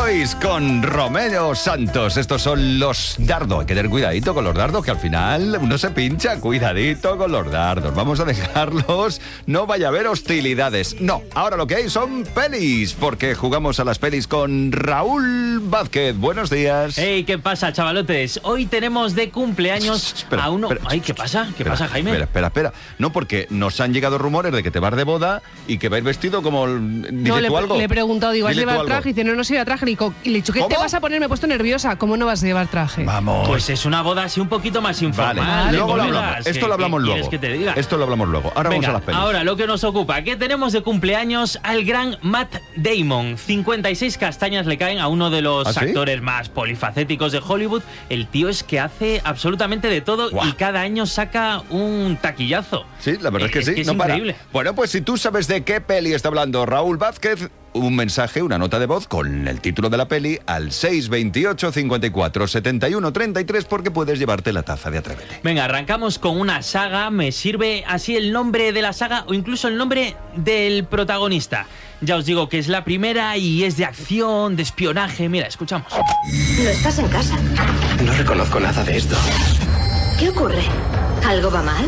Boys con Romeo Santos. Estos son los dardos. Hay que tener cuidadito con los dardos, que al final uno se pincha. Cuidadito con los dardos. Vamos a dejarlos. No vaya a haber hostilidades. No, ahora lo que hay son pelis, porque jugamos a las pelis con Raúl Vázquez. Buenos días. Hey, ¿qué pasa, chavalotes? Hoy tenemos de cumpleaños Espera, a uno... espera. Ay, ¿qué pasa? ¿Qué pasa, Jaime? Espera. No, porque nos han llegado rumores de que te vas de boda y que vais vestido como... No, Dile tú algo. le he preguntado, digo, ¿vas a Dile tú llevar algo. traje? Y dice, no se lleva traje. Y le he dicho, ¿qué te ¿Cómo? vas a poner? Me he puesto nerviosa. ¿Cómo no vas a llevar traje? Vamos. Pues es una boda así un poquito más informal. Vale, luego lo colegas. hablamos. Esto lo hablamos ¿Qué luego. quieres que te diga? Esto lo hablamos luego. Ahora Venga, vamos a las pelis. ahora lo que nos ocupa, que tenemos de cumpleaños al gran Matt Damon. 56 castañas le caen a uno de los ¿Ah, sí? actores más polifacéticos de Hollywood. El tío es que hace absolutamente de todo. Guau. Y cada año saca un taquillazo. Sí, la verdad es que sí. es no para. increíble. Bueno, pues si tú sabes de qué peli está hablando Raúl Vázquez, un mensaje, una nota de voz con el título de la peli al 628 54 71 33, porque puedes llevarte la taza de Atrévete. Venga, arrancamos con una saga. Me sirve así el nombre de la saga o incluso el nombre del protagonista. Ya os digo que es la primera y es de acción, de espionaje. Mira, escuchamos. ¿No estás en casa? No reconozco nada de esto. ¿Qué ocurre? ¿Algo va mal?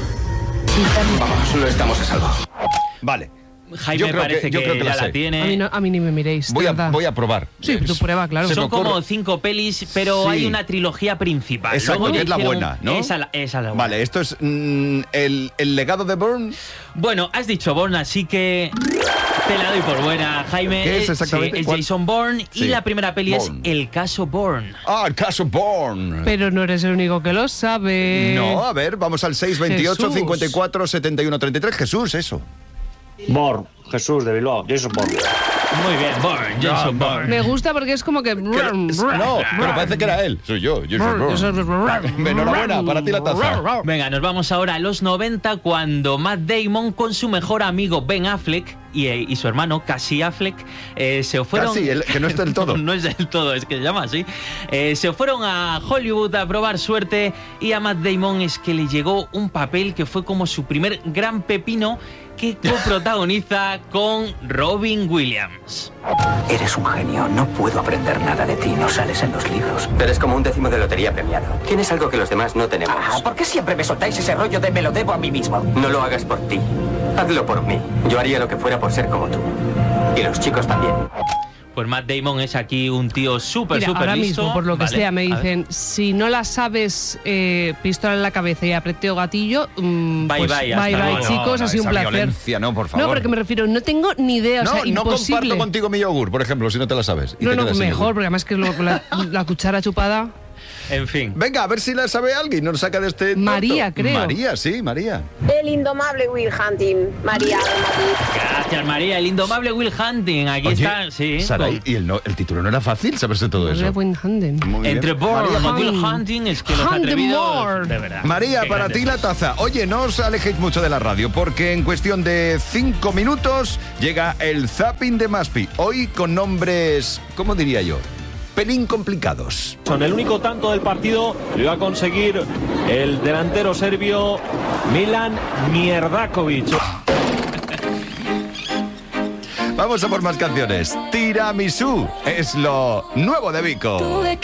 Vamos, no estamos a salvo. Vale. Jaime parece yo creo que ya la sé. la tiene. A mí ni me miréis, de verdad. Voy a probar. Sí, tú prueba, claro. Se me Son como ocurre. 5 pelis, pero Sí. hay una trilogía principal. Exacto, Luego que ya es la hicieron- buena, ¿no? Esa es la buena. Vale, esto es el legado de Bourne. Bueno, has dicho Bourne, así que te la doy por buena, Jaime. ¿Qué es exactamente? Sí, es ¿Cuál? Jason Bourne Sí. y la primera peli Bourne. es El caso Bourne. Ah, el caso Bourne. Pero no eres el único que lo sabe. No, a ver, vamos al 628 Jesús. 54 71 33. Jesús, eso. Born, Jesús de Bilbao, Jason Bourne. Muy bien, Bourne, Jason Bourne. Me gusta porque es como que... No, pero parece que era él. Soy yo, Bourne. Enhorabuena, para ti la taza. Venga, nos vamos ahora a los 90, cuando Matt Damon con su mejor amigo Ben Affleck y su hermano Casey Affleck se fueron... Casi, que no es del todo. No es del todo, es que se llama así. Se fueron a Hollywood a probar suerte y a Matt Damon es que le llegó un papel que fue como su primer gran pepino, que coprotagoniza con Robin Williams. Eres un genio, no puedo aprender nada de ti, no sales en los libros. Eres como un décimo de lotería premiado. Tienes algo que los demás no tenemos. ¿Por qué siempre me soltáis ese rollo de me lo debo a mí mismo? No lo hagas por ti. Hazlo por mí. Yo haría lo que fuera por ser como tú. Y los chicos también. Pues Matt Damon es aquí un tío súper Mira, ahora listo. mismo, por lo que Vale, sea, me a ver. dicen, si no la sabes, pistola en la cabeza y apreteo gatillo, Bye, pues bye, hasta bye, luego. chicos, ha sido un esa placer. violencia, no, por favor. No, porque me refiero, no tengo ni idea, o sea, No imposible. comparto contigo mi yogur, por ejemplo, si no te la sabes. Y No, te quedas sin mejor, yogur. porque además que la cuchara chupada... En fin. Venga, a ver si la sabe alguien. Nos saca de este... María, tonto. creo. María, sí, María. El indomable Will Hunting, María de Madrid. Gracias, María. El indomable Will Hunting. Aquí Oye, está, sí. Saray, y el título no era fácil saberse todo María eso. Buenhanden. Muy bien. Entre Bourne María, y Will Hunting. Hunting, es que los Hunt them atrevidos... more. De verdad. María, Qué para grandes ti la son. taza. Oye, no os alejéis mucho de la radio, porque en cuestión de 5 minutos llega el Zapping de Maspi. Hoy con nombres, ¿cómo diría yo? Pelín complicados. Son el único tanto del partido lo iba a conseguir el delantero serbio Milan Mierdakovic. Vamos a por más canciones. Tiramisú es lo nuevo de Vico. Tuve